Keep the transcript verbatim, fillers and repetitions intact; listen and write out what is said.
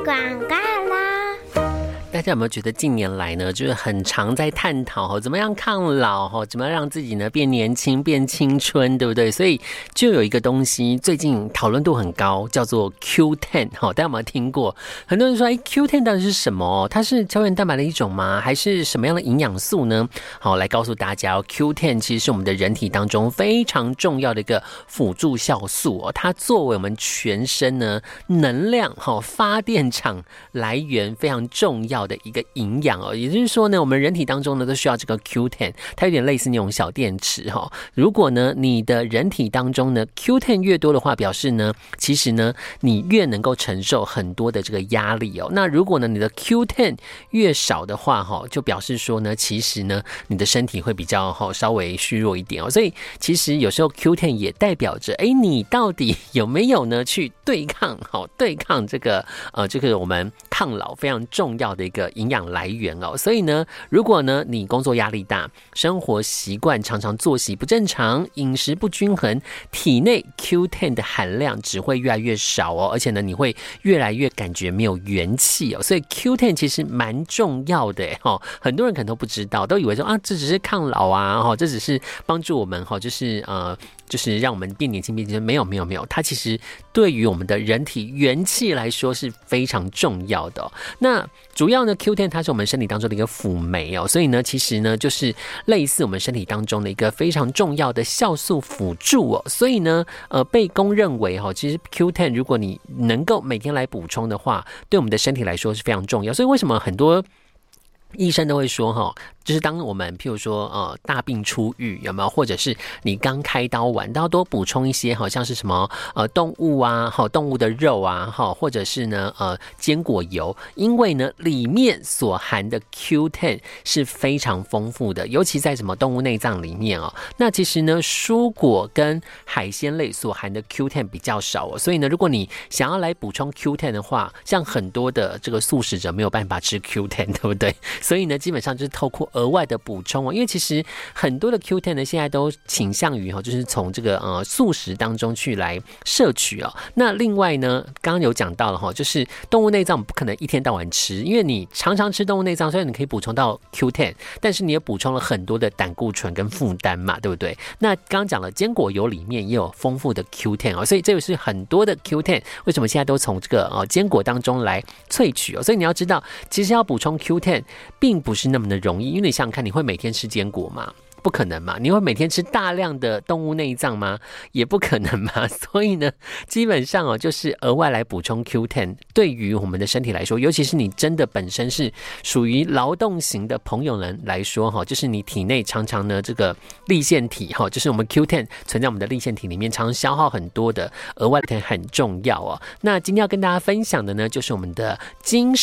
广告啦！ 大家有没有觉得近年来呢，就是很常在探讨怎么样抗老，怎么样让自己呢变年轻、变青春，对不对？所以就有一个东西最近讨论度很高，叫做 Q 十。大家有没有听过？很多人说，哎 ，Q 十 到底是什么？它是胶原蛋白的一种吗？还是什么样的营养素呢？好，来告诉大家 ，Q 十 其实是我们的人体当中非常重要的一个辅助酵素哦，它作为我们全身呢能量发电厂来源非常重要的一个营养哦，也就是说呢，我们人体当中呢都需要这个 Q 十， 它有点类似那种小电池哈。如果呢你的人体当中呢 Q 十 越多的话，表示呢其实呢你越能够承受很多的这个压力哦。那如果呢你的 Q 十 越少的话哈，就表示说呢其实呢你的身体会比较哈稍微虚弱一点哦。所以其实有时候 Q 十 也代表着，哎，你到底有没有呢去对抗好对抗这个呃这个我们抗老非常重要的一个营养来源哦。所以呢，如果呢你工作压力大，生活习惯常常作息不正常，饮食不均衡，体内 Q 十 的含量只会越来越少哦，而且呢你会越来越感觉没有元气哦。所以 Q 十 其实蛮重要的哦，很多人可能都不知道，都以为说啊这只是抗老啊，哦这只是帮助我们哈，就是呃。就是让我们变年轻变青春，没有没有没有，它其实对于我们的人体元气来说是非常重要的哦。那主要呢 Q 十 它是我们身体当中的一个辅酶哦，所以呢其实呢就是类似我们身体当中的一个非常重要的酵素辅助哦。所以呢呃被公认为哈，其实 Q 十 如果你能够每天来补充的话，对我们的身体来说是非常重要。所以为什么很多医生都会说哈，就是当我们譬如说呃大病初愈有没有，或者是你刚开刀完，都要多补充一些好像是什么呃动物啊，好动物的肉啊，好或者是呢呃坚果油，因为呢里面所含的 Q 十 是非常丰富的，尤其在什么动物内脏里面哦。那其实呢蔬果跟海鲜类所含的 Q 十 比较少哦，所以呢如果你想要来补充 Q 十 的话，像很多的这个素食者没有办法吃 Q 十， 对不对？所以呢基本上就是透过额外的补充哦，因为其实很多的 Q 十 呢，现在都倾向于哈，就是从这个呃素食当中去来摄取哦。那另外呢，刚刚有讲到了哈，就是动物内脏不可能一天到晚吃，因为你常常吃动物内脏，虽然你可以补充到 Q 十， 但是你也补充了很多的胆固醇跟负担嘛，对不对？那刚刚讲了坚果油里面也有丰富的 Q 十 哦，所以这个是很多的 Q 十， 为什么现在都从这个呃坚果当中来萃取哦？所以你要知道，其实要补充 Q 十 并不是那么的容易，因为你想想看，你会每天吃坚果吗？不可能嘛。你会每天吃大量的动物内脏吗？也不可能嘛。所以呢基本上哦，就是额外来补充 Q 十， 对于我们的身体来说，尤其是你真的本身是属于劳动型的朋友们来说哈，就是你体内常常呢这个粒线体哈，就是我们 Q 十 存在我们的粒线体里面，常常消耗很多的额外的很重要哦。那今天要跟大家分享的呢，就是我们的精